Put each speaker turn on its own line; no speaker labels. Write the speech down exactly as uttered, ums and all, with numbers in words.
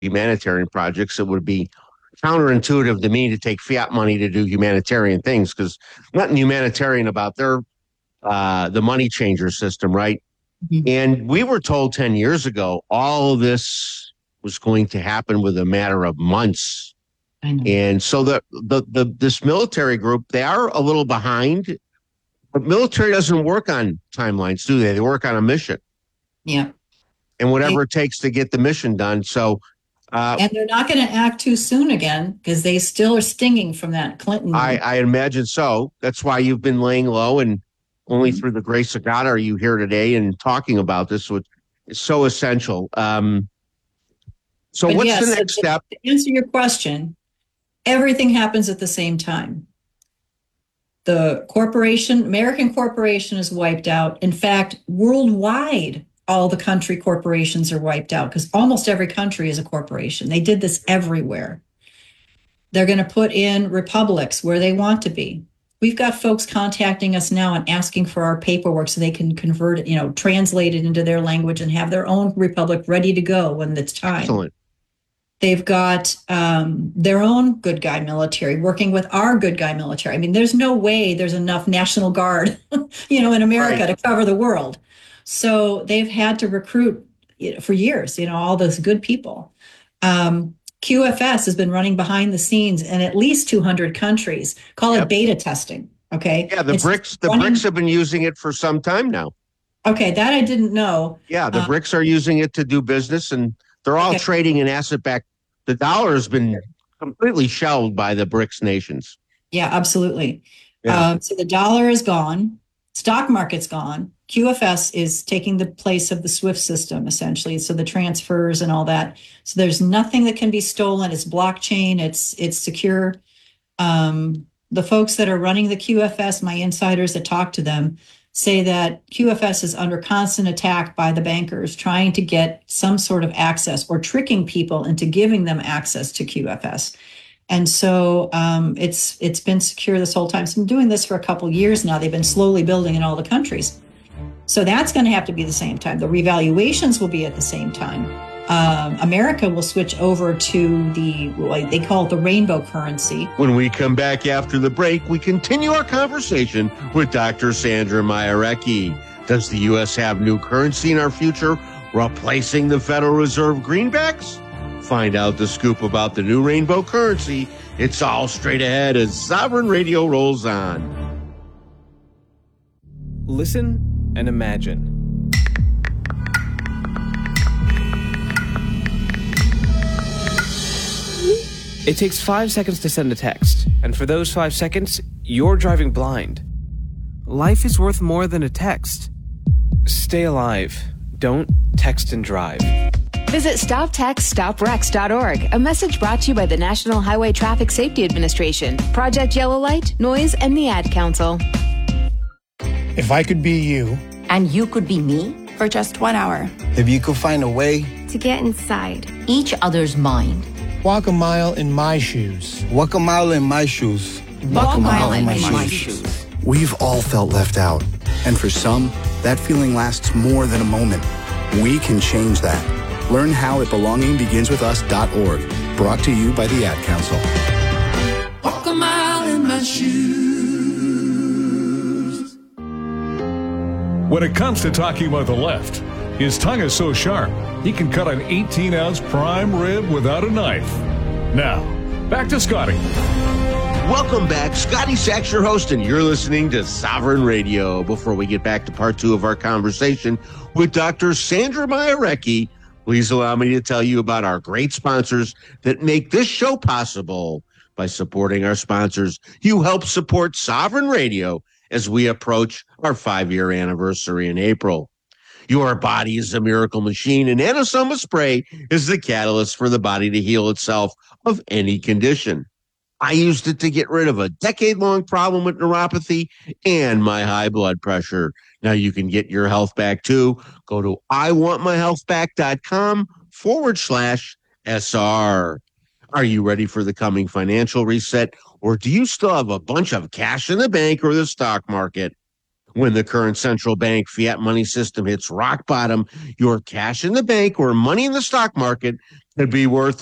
humanitarian projects, it would be counterintuitive to me to take fiat money to do humanitarian things because nothing humanitarian about their uh, the money changer system, right? Mm-hmm. And we were told ten years ago all of this was going to happen with a matter of months. And so the, the the this military group, they are a little behind, but military doesn't work on timelines, do they? They work on a mission.
Yeah.
And whatever they, it takes to get the mission done. So
Uh, and they're not going to act too soon again because they still are stinging from that Clinton.
I, I imagine so. That's why you've been laying low, and only mm-hmm. through the grace of God are you here today and talking about this, which is so essential. Um, so
but
what's
yes,
the next
to,
step?
To answer your question, everything happens at the same time. The corporation, American corporation is wiped out. In fact, worldwide, all the country corporations are wiped out because almost every country is a corporation. They did this everywhere. They're going to put in republics where they want to be. We've got folks contacting us now and asking for our paperwork so they can convert it, you know, translate it into their language and have their own republic ready to go when it's time.
Excellent.
They've got um, their own good guy military working with our good guy military. I mean, there's no way there's enough National Guard, you know, in America right. to cover the world. So they've had to recruit for years, you know, all those good people. Um, Q F S has been running behind the scenes in at least two hundred countries. Call yep. it beta testing. Okay.
Yeah, the it's BRICS, the running... BRICS have been using it for some time now.
Okay, that I didn't know.
Yeah, the uh, BRICS are using it to do business, and they're all okay. trading in asset-backed. The dollar has been completely shelved by the BRICS nations.
Yeah, absolutely. Yeah. Um, so the dollar is gone. Stock market's gone. Q F S is taking the place of the SWIFT system, essentially. So the transfers and all that. So there's nothing that can be stolen. It's blockchain. It's it's secure. Um, the folks that are running the Q F S, my insiders that talk to them, say that Q F S is under constant attack by the bankers trying to get some sort of access or tricking people into giving them access to Q F S. And so um, it's it's been secure this whole time. So I'm doing this for a couple of years now. They've been slowly building in all the countries. So that's going to have to be the same time. The revaluations will be at the same time. Um, America will switch over to the, like they call it the rainbow currency.
When we come back after the break, we continue our conversation with Doctor Sandra Mayarecki. Does the U S have new currency in our future, replacing the Federal Reserve greenbacks? Find out the scoop about the new rainbow currency. It's all straight ahead as Sovereign Radio rolls on.
Listen and imagine. It takes five seconds to send a text, and for those five seconds, you're driving blind. Life is worth more than a text. Stay alive. Don't text and drive.
Visit stop text stop wrecks dot org. A message brought to you by the National Highway Traffic Safety Administration, Project Yellow Light, Noise, and the Ad Council.
If I could be you.
And you could be me.
For just one hour.
If you could find a way.
To get inside.
Each other's mind.
Walk a mile in my shoes.
Walk a mile in my shoes.
Walk, Walk a mile, mile in my, my shoes. shoes.
We've all felt left out. And for some, that feeling lasts more than a moment. We can change that. Learn how at belonging begins with us dot org. Brought to you by the Ad Council.
Walk a mile in my shoes.
When it comes to talking about the left, his tongue is so sharp, he can cut an eighteen ounce prime rib without a knife. Now, back to Scotty.
Welcome back. Scotty Sachs, your host, and you're listening to Sovereign Radio. Before we get back to part two of our conversation with Doctor Sandra Mayarecki, please allow me to tell you about our great sponsors that make this show possible. By supporting our sponsors, you help support Sovereign Radio as we approach our five-year anniversary in April. Your body is a miracle machine, and Anasoma Spray is the catalyst for the body to heal itself of any condition. I used it to get rid of a decade-long problem with neuropathy and my high blood pressure. Now you can get your health back too. Go to iwantmyhealthback.com forward slash SR. Are you ready for the coming financial reset, or do you still have a bunch of cash in the bank or the stock market? When the current central bank fiat money system hits rock bottom, your cash in the bank or money in the stock market could be worth